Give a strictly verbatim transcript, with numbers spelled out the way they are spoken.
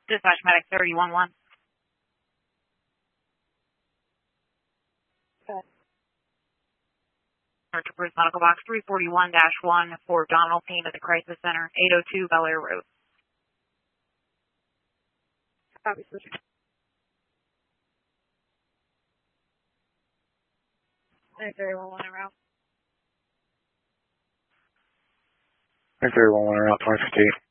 Dispatch medic thirty-one one. Okay. Troopers medical box three forty-one dash one for Donald Payne at the Crisis Center, eight oh two Bel Air Road. Copy, sir. nine thirty-one one en route. nine thirty-one one en route, twenty fifty-eight.